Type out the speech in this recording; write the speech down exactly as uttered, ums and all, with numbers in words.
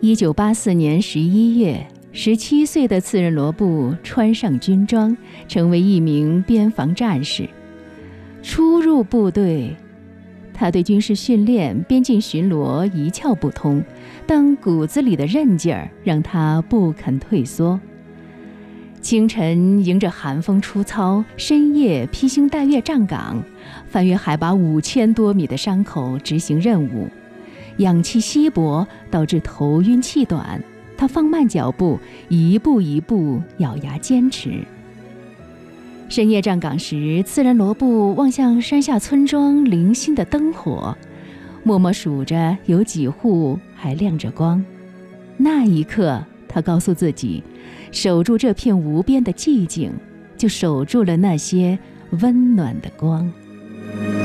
一九八四年十一月，十七岁的次仁罗布穿上军装，成为一名边防战士。初入部队，他对军事训练、边境巡逻一窍不通，但骨子里的韧劲儿让他不肯退缩。清晨迎着寒风出操，深夜披星戴月站岗，翻越海拔五千多米的山口执行任务。氧气稀薄导致头晕气短，他放慢脚步，一步一步咬牙坚持。深夜站岗时，次仁罗布望向山下村庄零星的灯火，默默数着有几户还亮着光。那一刻，他告诉自己，守住这片无边的寂静，就守住了那些温暖的光。